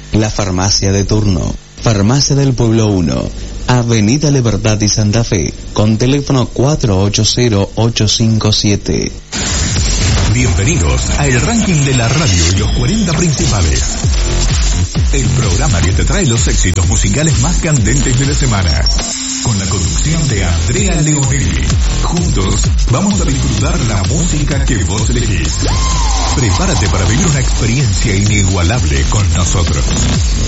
La farmacia de turno. Farmacia del Pueblo 1, Avenida Libertad y Santa Fe, con teléfono 480-857. Bienvenidos a el ranking de la radio y los 40 principales. El programa que te trae los éxitos musicales más candentes de la semana. Con la conducción de Andrea Leonelli. Juntos vamos a disfrutar la música que vos elegís. Prepárate para vivir una experiencia inigualable con nosotros.